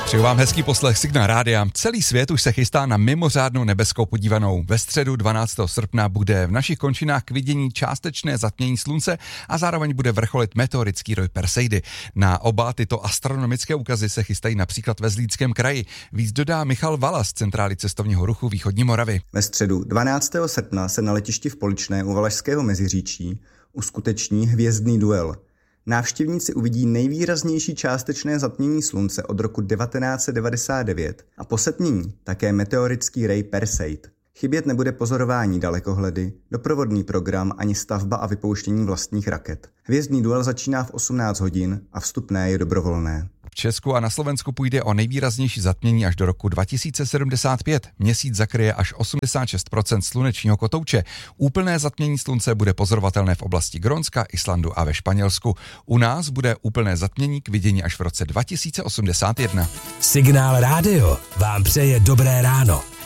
Přeju vám hezký poslech Signál rádia. Celý svět už se chystá na mimořádnou nebeskou podívanou. Ve středu 12. srpna bude v našich končinách k vidění částečné zatmění slunce a zároveň bude vrcholit meteorický roj Perseidy. Na oba tyto astronomické úkazy se chystají například ve Zlínském kraji. Víc dodá Michal Vala z Centrály cestovního ruchu Východní Moravy. Ve středu 12. srpna se na letišti v Poličné u Valašského Meziříčí uskuteční hvězdný duel. Návštěvníci uvidí nejvýraznější částečné zatmění slunce od roku 1999 a po setmění také meteorický rej Perseid. Chybět nebude pozorování dalekohledy, doprovodný program ani stavba a vypouštění vlastních raket. Hvězdný duel začíná v 18 hodin a vstupné je dobrovolné. V Česku a na Slovensku půjde o nejvýraznější zatmění až do roku 2075. Měsíc zakryje až 86% slunečního kotouče. Úplné zatmění slunce bude pozorovatelné v oblasti Grónska, Islandu a ve Španělsku. U nás bude úplné zatmění k vidění až v roce 2081. Signál rádio vám přeje dobré ráno.